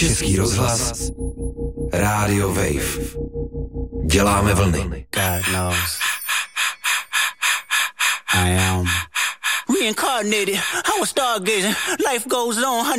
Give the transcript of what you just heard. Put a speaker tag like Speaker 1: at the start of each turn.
Speaker 1: Český rozhlas, Radio Wave. Děláme vlny.
Speaker 2: God knows. I am reincarnated. I was stargazing. Life goes on.